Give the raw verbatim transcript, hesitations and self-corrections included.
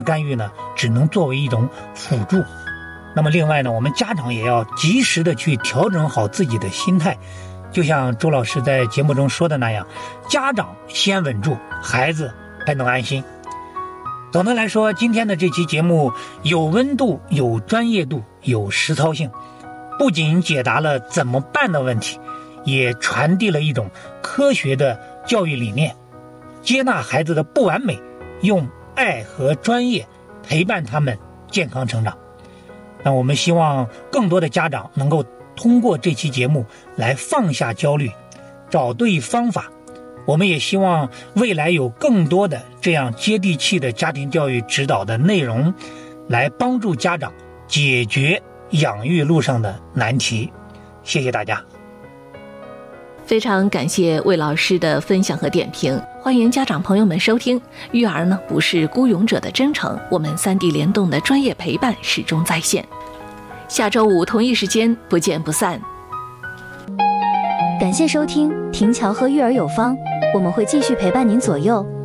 干预呢，只能作为一种辅助。那么另外呢，我们家长也要及时的去调整好自己的心态，就像周老师在节目中说的那样，家长先稳住，孩子才能安心。总的来说，今天的这期节目有温度、有专业度、有实操性，不仅解答了怎么办的问题，也传递了一种科学的教育理念，接纳孩子的不完美，用爱和专业陪伴他们健康成长。那我们希望更多的家长能够通过这期节目来放下焦虑，找对方法。我们也希望未来有更多的这样接地气的家庭教育指导的内容，来帮助家长解决养育路上的难题。谢谢大家。 非常感谢魏老师的分享和点评，欢迎家长朋友们收听。育儿呢不是孤勇者的征程，我们三 D 联动的专业陪伴始终在线。下周五同一时间不见不散。 感谢收听《婷乔和育儿有方》，我们会继续陪伴您左右。